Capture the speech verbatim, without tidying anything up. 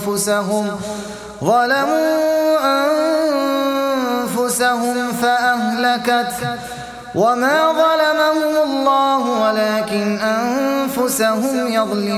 أنفسهم ظلموا أنفسهم فأهلكت وما ظلمهم الله ولكن أنفسهم يظلمون